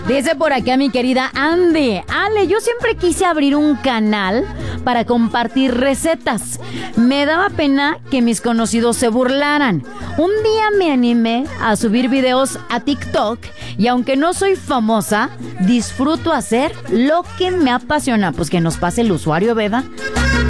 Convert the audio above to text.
Dice por acá mi querida Andy. Ale, yo siempre quise abrir un canal para compartir recetas. Me daba pena que mis conocidos se burlaran. Un día me animé a subir videos a TikTok y aunque no soy famosa, disfruto hacer lo que me apasiona. Pues que nos pase el usuario, ¿verdad?